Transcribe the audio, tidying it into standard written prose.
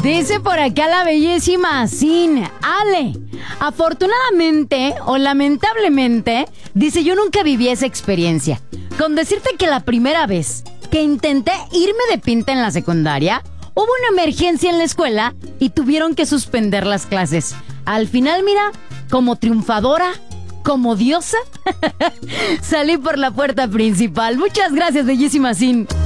Dice por acá la bellísima Sin Ale. Afortunadamente o lamentablemente, dice, yo nunca viví esa experiencia. Con decirte que la primera vez que intenté irme de pinta en la secundaria, hubo una emergencia en la escuela y tuvieron que suspender las clases. Al final, mira, como triunfadora, como diosa, salí por la puerta principal. Muchas gracias, bellísima Sin.